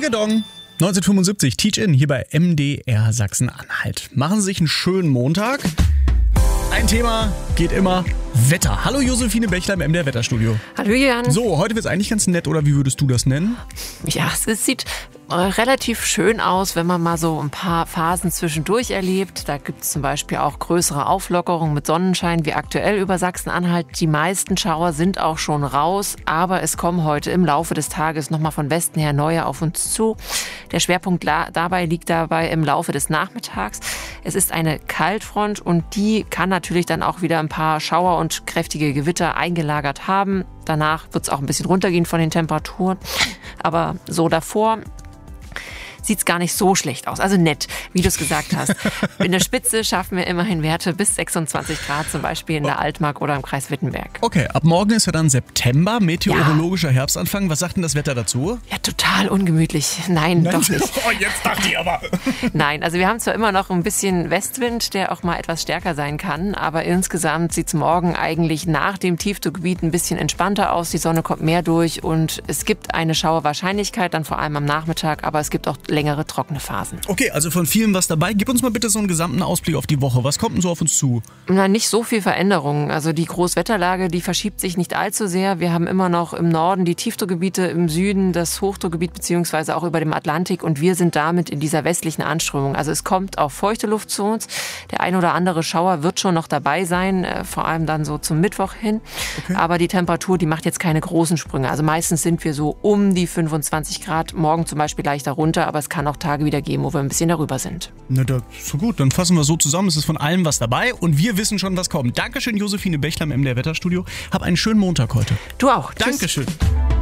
Ding-a-Dong. 1975, Teach-In hier bei MDR Sachsen-Anhalt. Machen Sie sich einen schönen Montag. Ein Thema geht immer: Wetter. Hallo Josephine Bechler im MDR Wetterstudio. Hallo Jan. So, heute wird es eigentlich ganz nett, oder wie würdest du das nennen? Ja, es sieht relativ schön aus, wenn man mal so ein paar Phasen zwischendurch erlebt. Da gibt es zum Beispiel auch größere Auflockerungen mit Sonnenschein wie aktuell über Sachsen-Anhalt. Die meisten Schauer sind auch schon raus, aber es kommen heute im Laufe des Tages nochmal von Westen her neue auf uns zu. Der Schwerpunkt liegt dabei im Laufe des Nachmittags. Es ist eine Kaltfront und die kann natürlich dann auch wieder ein paar Schauer und kräftige Gewitter eingelagert haben. Danach wird es auch ein bisschen runtergehen von den Temperaturen. Aber so davor sieht es gar nicht so schlecht aus. Also nett, wie du es gesagt hast. In der Spitze schaffen wir immerhin Werte bis 26 Grad, zum Beispiel in der Altmark oder im Kreis Wittenberg. Okay, ab morgen ist ja dann September, meteorologischer Herbstanfang. Was sagt denn das Wetter dazu? Ja, total ungemütlich. Nein, doch nicht. Oh, jetzt dachte ich aber. Nein, also wir haben zwar immer noch ein bisschen Westwind, der auch mal etwas stärker sein kann, aber insgesamt sieht es morgen eigentlich nach dem Tiefdruckgebiet ein bisschen entspannter aus. Die Sonne kommt mehr durch und es gibt eine Schauerwahrscheinlichkeit, dann vor allem am Nachmittag, aber es gibt auch längere trockene Phasen. Okay, also von vielen was dabei. Gib uns mal bitte so einen gesamten Ausblick auf die Woche. Was kommt denn so auf uns zu? Na, nicht so viel Veränderung. Also die Großwetterlage, die verschiebt sich nicht allzu sehr. Wir haben immer noch im Norden die Tiefdruckgebiete, im Süden das Hochdruckgebiet beziehungsweise auch über dem Atlantik und wir sind damit in dieser westlichen Anströmung. Also es kommt auch feuchte Luft zu uns. Der ein oder andere Schauer wird schon noch dabei sein, vor allem dann so zum Mittwoch hin. Okay. Aber die Temperatur, die macht jetzt keine großen Sprünge. Also meistens sind wir so um die 25 Grad. Morgen zum Beispiel leicht darunter, aber es kann auch Tage wieder geben, wo wir ein bisschen darüber sind. Na, das ist so gut. Dann fassen wir so zusammen. Es ist von allem was dabei und wir wissen schon, was kommt. Dankeschön, Josephine Bechler im MDR Wetterstudio. Hab einen schönen Montag heute. Du auch. Dankeschön. Tschüss.